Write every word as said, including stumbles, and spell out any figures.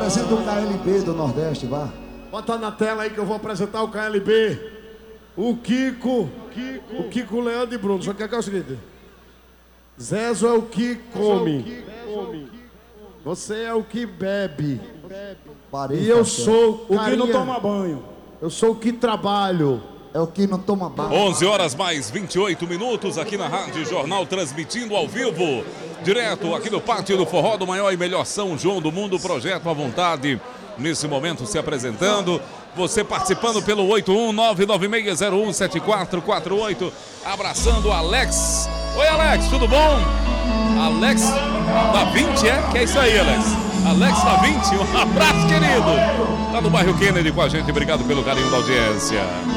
Apresenta o K L B do Nordeste, vá. Bota na tela aí que eu vou apresentar o K L B. O Kiko, o Kiko, Leandro e Bruno. Só que aqui é o seguinte: Zezo é o que come, você é o que bebe, e eu sou o que não toma banho. Eu sou o que trabalho. É o que não toma banho. onze horas mais vinte e oito minutos aqui na Rádio Jornal, transmitindo ao vivo, direto aqui do Pátio do Forró do maior e melhor São João do mundo, Projeto à Vontade, nesse momento se apresentando. Você participando pelo oito um nove nove seis zero um sete quatro quatro oito, abraçando o Alex. Oi, Alex, tudo bom? Alex da vinte, é? Que é isso aí, Alex? Alex da vinte, um abraço, querido. Tá no bairro Kennedy com a gente, obrigado pelo carinho da audiência.